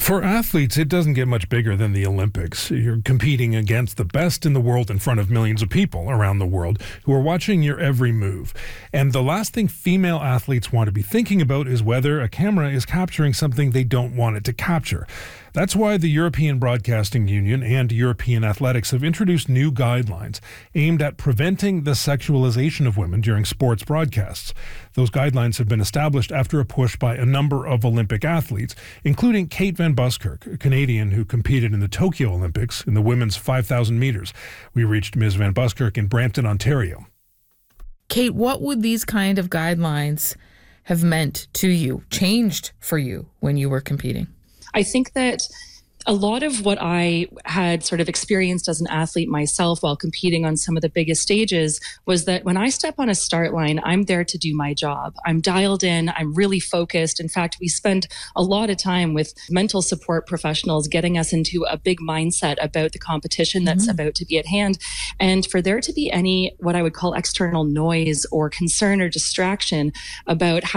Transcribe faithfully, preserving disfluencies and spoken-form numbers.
For athletes, it doesn't get much bigger than the Olympics. You're competing against the best in the world in front of millions of people around the world who are watching your every move. And the last thing female athletes want to be thinking about is whether a camera is capturing something they don't want it to capture. That's why the European Broadcasting Union and European Athletics have introduced new guidelines aimed at preventing the sexualization of women during sports broadcasts. Those guidelines have been established after a push by a number of Olympic athletes, including Kate Van Buskirk, a Canadian who competed in the Tokyo Olympics in the women's five thousand meters. We reached Miz Van Buskirk in Brampton, Ontario. Kate, what would these kind of guidelines have meant to you, changed for you when you were competing? I think that a lot of what I had sort of experienced as an athlete myself while competing on some of the biggest stages was that when I step on a start line, I'm there to do my job. I'm dialed in. I'm really focused. In fact, we spend a lot of time with mental support professionals getting us into a big mindset about the competition that's mm-hmm. about to be at hand. And for there to be any, what I would call external noise or concern or distraction about how